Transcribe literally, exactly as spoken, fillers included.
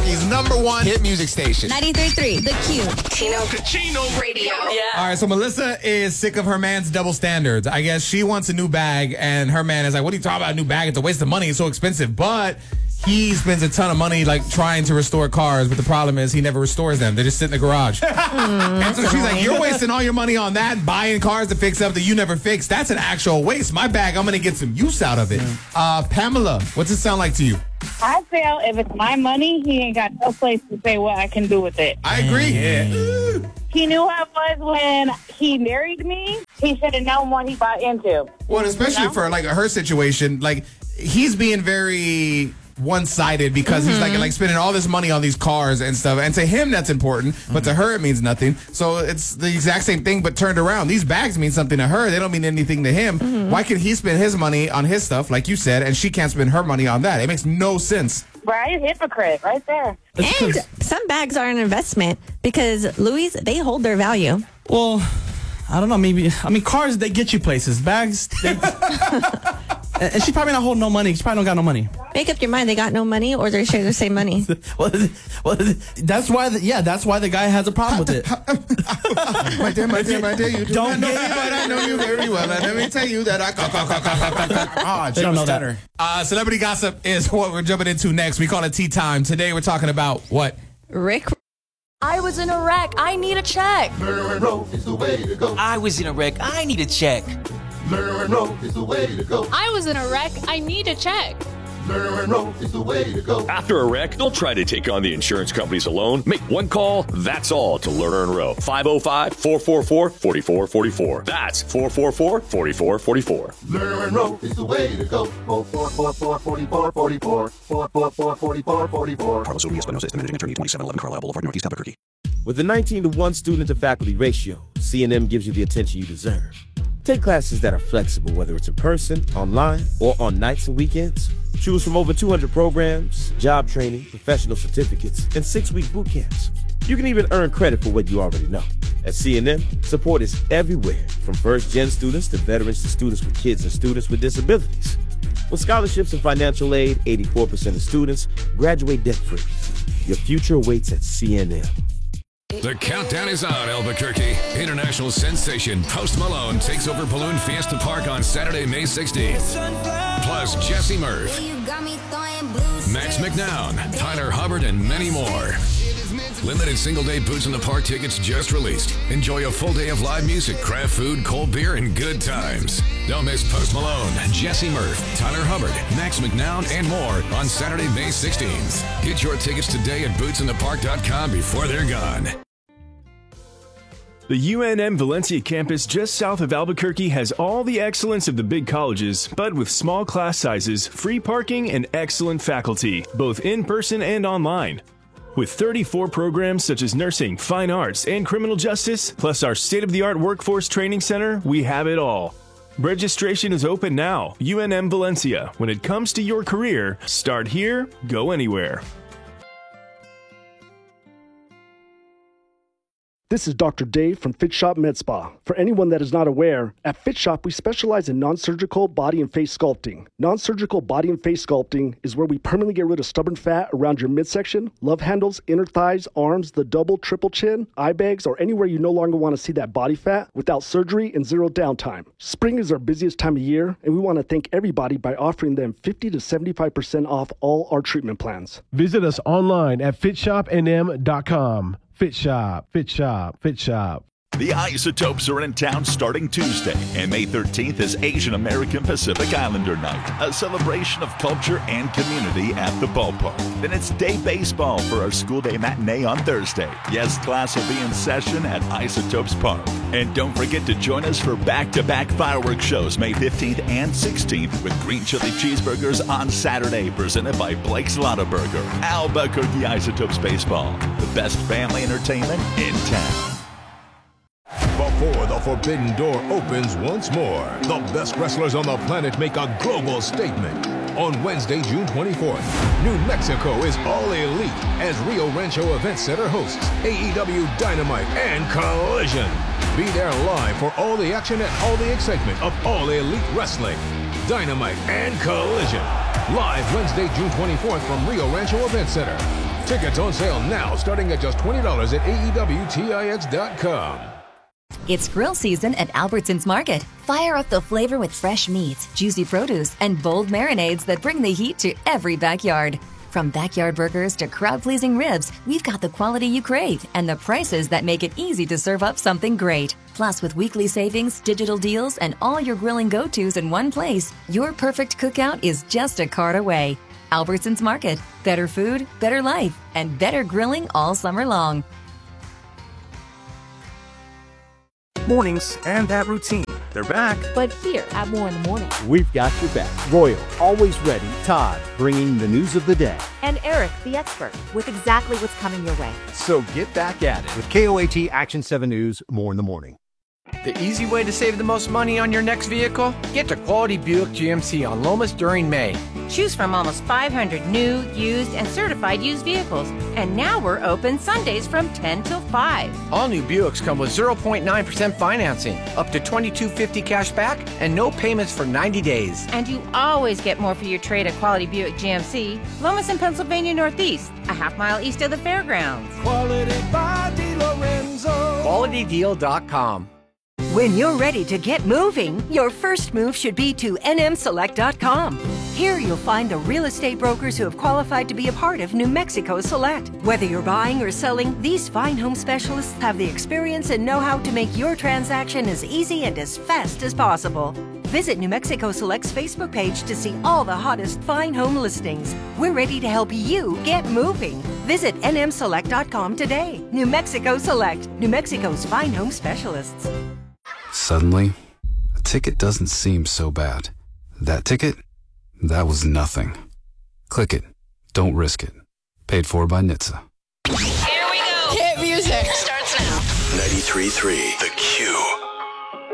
Albuquerque's number one hit music station. ninety-three point three, The Q. Chino Cachino Radio. Yeah. All right, so Melissa is sick of her man's double standards. I guess she wants a new bag, and her man is like, what are you talking about, a new bag? It's a waste of money. It's so expensive. But he spends a ton of money, like, trying to restore cars, but the problem is he never restores them. They just sit in the garage. Mm, and so she's like, you're wasting all your money on that, buying cars to fix up that you never fixed. That's an actual waste. My bag, I'm going to get some use out of it. Uh, Pamela, what's it sound like to you? I feel if it's my money, he ain't got no place to say what I can do with it. I agree. Yeah. He knew how it was when he married me. He should have known what he bought into. Well, especially you know? for, like, her situation, like, he's being very one-sided because mm-hmm. he's like like spending all this money on these cars and stuff, and to him that's important, mm-hmm. but to her it means nothing. So it's the exact same thing but turned around. These bags mean something to her, they don't mean anything to him. Mm-hmm. Why can he spend his money on his stuff, like you said, and she can't spend her money on that? It makes no sense. Right, hypocrite right there. And some bags are an investment because Louis, they hold their value. Well, I don't know, maybe I mean cars, they get you places. Bags, they and she's probably not holding no money. She probably don't got no money. Make up your mind. They got no money, or they share the same money. well, well, that's why. The, yeah, that's why the guy has a problem with it. my dear, my dear, my dear, you do don't not know get me, but I know you very well. And let me tell you that I. Ah, they don't know that. Uh, celebrity gossip is what we're jumping into next. We call it Tea Time. Today we're talking about what? Rick. I was in a wreck. I need a check. Lerner and Rowe is the way to go. I was in a wreck. I need a check. Lerner and Rowe is the way to go. I was in a wreck. I need a check. Lerner and Rowe is the way to go. After a wreck, don't try to take on the insurance companies alone. Make one call, that's all, to Lerner and Rowe. five oh five, four four four, four four four four. That's four four four, four four four four. Lerner and Rowe is the way to go. four four four, four four four, four four. four four four, four four four four. Carlos O B. Espinosa, managing attorney, twenty-seven eleven Carlisle Boulevard, Northeast Albuquerque. With a nineteen to one student to faculty ratio, C N M gives you the attention you deserve. Take classes that are flexible, whether it's in person, online, or on nights and weekends. Choose from over two hundred programs, job training, professional certificates, and six-week boot camps. You can even earn credit for what you already know. At C N M, support is everywhere, from first-gen students to veterans to students with kids and students with disabilities. With scholarships and financial aid, eighty-four percent of students graduate debt-free. Your future awaits at C N M. The countdown is on, Albuquerque. International sensation Post Malone takes over Balloon Fiesta Park on Saturday, May sixteenth. Plus Jesse Murph, Max McNown, Tyler Hubbard, and many more. Limited single-day Boots in the Park tickets just released. Enjoy a full day of live music, craft food, cold beer, and good times. Don't miss Post Malone, Jesse Murph, Tyler Hubbard, Max McNown, and more on Saturday, May sixteenth. Get your tickets today at boots in the park dot com before they're gone. The U N M Valencia campus just south of Albuquerque has all the excellence of the big colleges, but with small class sizes, free parking, and excellent faculty, both in person and online. With thirty-four programs such as nursing, fine arts, and criminal justice, plus our state-of-the-art workforce training center, we have it all. Registration is open now. U N M Valencia. When it comes to your career, start here, go anywhere. This is Doctor Dave from Fit Shop Med Spa. For anyone that is not aware, at Fit Shop we specialize in non-surgical body and face sculpting. Non-surgical body and face sculpting is where we permanently get rid of stubborn fat around your midsection, love handles, inner thighs, arms, the double, triple chin, eye bags, or anywhere you no longer want to see that body fat without surgery and zero downtime. Spring is our busiest time of year, and we want to thank everybody by offering them fifty to seventy-five percent off all our treatment plans. Visit us online at fit shop n m dot com. Fit Shop, Fit Shop, Fit Shop. The Isotopes are in town starting Tuesday, and May thirteenth is Asian American Pacific Islander Night, a celebration of culture and community at the ballpark. Then it's day baseball for our school day matinee on Thursday. Yes, class will be in session at Isotopes Park. And don't forget to join us for back-to-back fireworks shows May fifteenth and sixteenth with green chili cheeseburgers on Saturday, presented by Blake's Lotta Burger. Albuquerque Isotopes Baseball, the best family entertainment in town. Before the forbidden door opens once more, the best wrestlers on the planet make a global statement. On Wednesday, June twenty-fourth, New Mexico is all elite as Rio Rancho Event Center hosts A E W Dynamite and Collision. Be there live for all the action and all the excitement of All Elite Wrestling. Dynamite and Collision. Live Wednesday, June twenty-fourth from Rio Rancho Event Center. Tickets on sale now, starting at just twenty dollars at A E W Tix dot com. It's grill season at Albertsons Market. Fire up the flavor with fresh meats, juicy produce, and bold marinades that bring the heat to every backyard. From backyard burgers to crowd-pleasing ribs, we've got the quality you crave and the prices that make it easy to serve up something great. Plus, with weekly savings, digital deals, and all your grilling go-tos in one place, your perfect cookout is just a cart away. Albertsons Market. Better food, better life, and better grilling all summer long. Mornings and that routine. They're back. But here at More in the Morning. We've got your back. Royal, always ready. Todd, bringing the news of the day. And Eric, the expert, with exactly what's coming your way. So get back at it with K O A T Action seven News, More in the Morning. The easy way to save the most money on your next vehicle? Get to Quality Buick G M C on Lomas during May. Choose from almost five hundred new, used, and certified used vehicles. And now we're open Sundays from ten till five. All new Buicks come with zero point nine percent financing, up to twenty-two fifty cash back, and no payments for ninety days. And you always get more for your trade at Quality Buick G M C, Lomas in Pennsylvania Northeast, a half mile east of the fairgrounds. Quality by DeLorenzo. Quality Deal dot com. When you're ready to get moving, your first move should be to N M Select dot com. Here you'll find the real estate brokers who have qualified to be a part of New Mexico Select. Whether you're buying or selling, these fine home specialists have the experience and know-how to make your transaction as easy and as fast as possible. Visit New Mexico Select's Facebook page to see all the hottest fine home listings. We're ready to help you get moving. Visit N M Select dot com today. New Mexico Select, New Mexico's fine home specialists. Suddenly, a ticket doesn't seem so bad. That ticket? That was nothing. Click it. Don't risk it. Paid for by N H T S A. Here we go. Hit music starts now. ninety-three point three The Key.